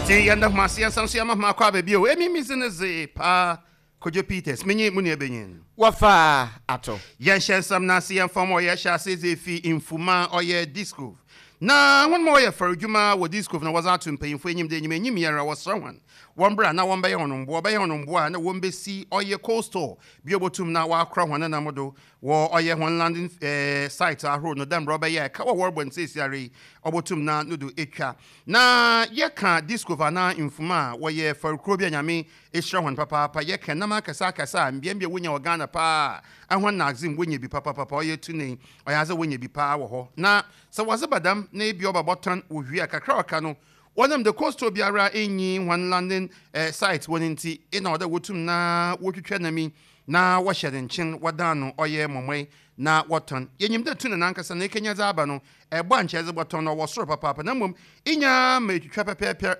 Ti yanda masia sansia ma kwa baby o emi mizineze pa Kojo Peters menye mu ne benyin wafa ato yen shensam na se inform o ye sha se fi infuma o ye disco na won mo ye farjuma wo disco na waza to mpanyimfo enyim de enyim yera wo srawan won bra na won be ye honombo na won be si o ye coastal bi obotum na wa akra hwan na modo wo o ye hon landing site ahro no dem bra be ye ka wo worbo nsesiare obotum na no do etwa na ye ka disco na infuma wo ye farkro bi anyame ehira hon papa ye ka na makasa mbia wonya Ghana pa ahwan na azim wonya bi papa o ye tuni o ya za wonya bi pa wo ho na so waze badam na ebi oba botan ohwie akakra aka no wonam the coastal biara enyi one landing site woninti in order wotum na wotwetwa na mi na wo hyede nchen wadano oye momwe na woton yenyim de tuni na ankasa na ekenya za aba no ebo anche ze boton no wo soro papa na mom inya ma twetwa pepepe